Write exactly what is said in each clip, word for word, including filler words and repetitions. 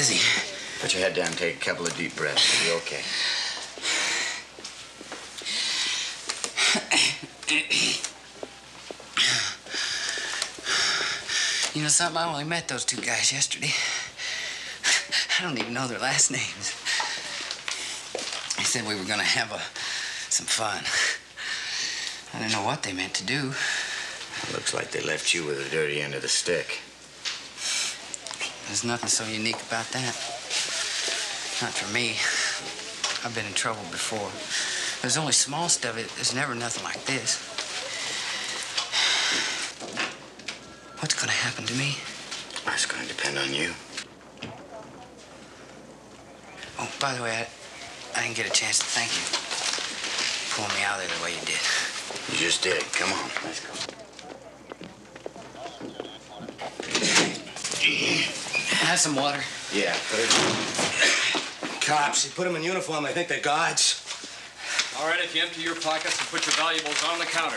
dizzy. Put your head down and take a couple of deep breaths. You'll be okay. You know something? I only met those two guys yesterday. I don't even know their last names. They said we were gonna have a, some fun. I didn't know what they meant to do. Looks like they left you with the dirty end of the stick. There's nothing so unique about that. Not for me. I've been in trouble before. There's only small stuff. There's never nothing like this. What's gonna happen to me? That's gonna depend on you. Oh, by the way, I, I didn't get a chance to thank you. Pulling me out of there the way you did. You just did. Come on, let's go. Have some water. Yeah, put it in. Cops, you put them in uniform, they think they're guards. All right, if you empty your pockets and put your valuables on the counter.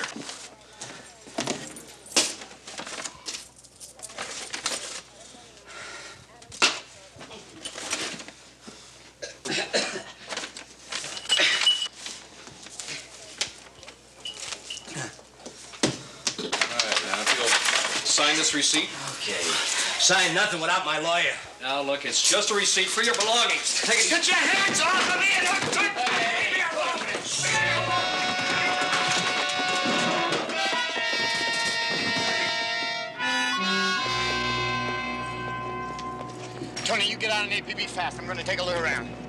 Sign this receipt. Okay. Sign nothing without my lawyer. Now, look, it's just a receipt for your belongings. Take it. Get your hands off of me and don't touch me! Tony, you get out an A P B fast. I'm going to take a look around.